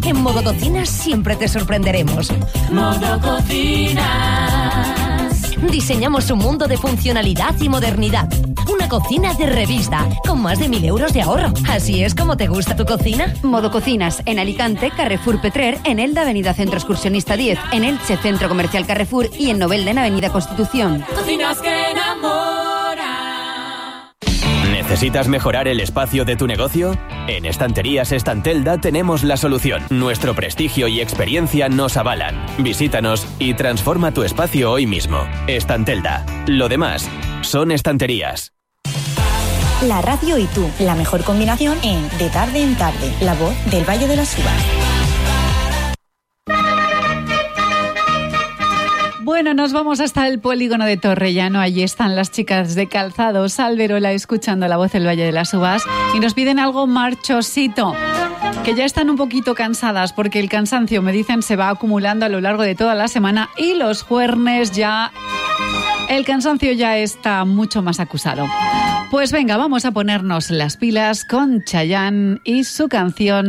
En Modo Cocina siempre te sorprenderemos. Modo Cocinas. Diseñamos un mundo de funcionalidad y modernidad. Una cocina de revista, con más de 1.000 euros de ahorro. ¿Así es como te gusta tu cocina? Modo Cocinas, en Alicante, Carrefour Petrer, en Elda, Avenida Centro Excursionista 10, en Elche, Centro Comercial Carrefour y en Novelda, en Avenida Constitución. Cocinas que enamoran. ¿Necesitas mejorar el espacio de tu negocio? En Estanterías Estantelda tenemos la solución. Nuestro prestigio y experiencia nos avalan. Visítanos y transforma tu espacio hoy mismo. Estantelda. Lo demás son estanterías. La radio y tú, la mejor combinación en De Tarde en Tarde, la voz del Valle de las Uvas. Bueno, nos vamos hasta el polígono de Torrellano. Allí están las chicas de Calzados Alberola escuchando la voz del Valle de las Uvas y nos piden algo marchosito, que ya están un poquito cansadas porque el cansancio, me dicen, se va acumulando a lo largo de toda la semana y los jueves ya el cansancio ya está mucho más acusado. Pues venga, vamos a ponernos las pilas con Chayanne y su canción